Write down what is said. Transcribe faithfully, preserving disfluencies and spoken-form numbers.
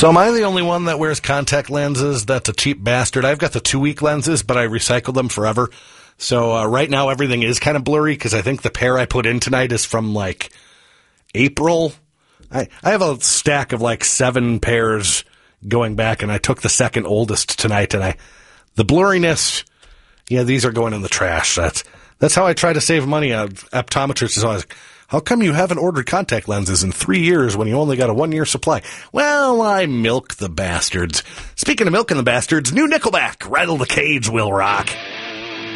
So am I the only one that wears contact lenses? That's a cheap bastard. I've got the two-week lenses, but I recycle them forever. So uh, right now everything is kind of blurry because I think the pair I put in tonight is from like April. I, I have a stack of like seven pairs going back, and I took the second oldest tonight, and I the blurriness, yeah, these are going in the trash. That's that's how I try to save money. Uh, optometrist is always like, how come you haven't ordered contact lenses in three years when you only got a one-year supply? Well, I milk the bastards. Speaking of milking the bastards, new Nickelback, Rattle the Cage will rock.